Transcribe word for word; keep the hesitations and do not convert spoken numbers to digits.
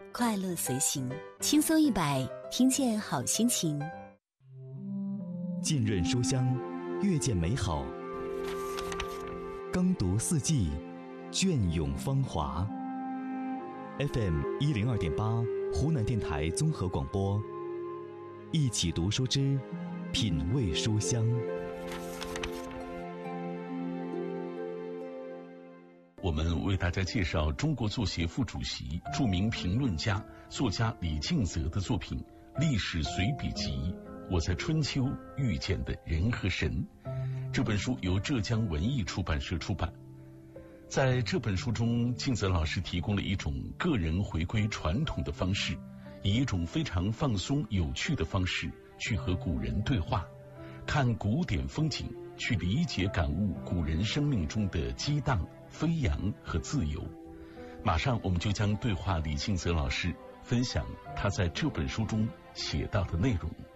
快乐随行，轻松一百，听见好心情。 浸润书香，阅见美好。耕读四季，隽永芳华。F M 一零二点八，湖南电台综合广播。一起读书之品味书香。 我们为大家介绍中国作协副主席、著名评论家、作家李敬泽的作品《历史随笔集》，我在春秋遇见的人和神。这本书由浙江文艺出版社出版。在这本书中，敬泽老师提供了一种个人回归传统的方式，以一种非常放松有趣的方式去和古人对话，看古典风景，去理解感悟古人生命中的激荡、飞扬和自由。马上我们就将对话李敬泽老师，分享他在这本书中写到的内容。